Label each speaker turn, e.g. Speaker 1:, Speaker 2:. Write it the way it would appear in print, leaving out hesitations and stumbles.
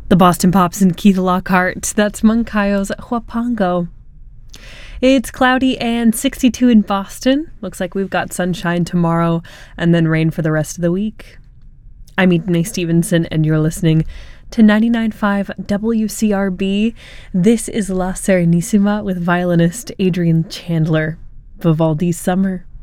Speaker 1: The Boston Pops and Keith Lockhart. That's Moncayo's Huapango. It's cloudy and 62 in Boston. Looks like we've got sunshine tomorrow and then rain for the rest of the week. I'm Eden Stevenson, and you're listening to 99.5 WCRB. This is La Serenissima with violinist Adrian Chandler. Vivaldi's Summer.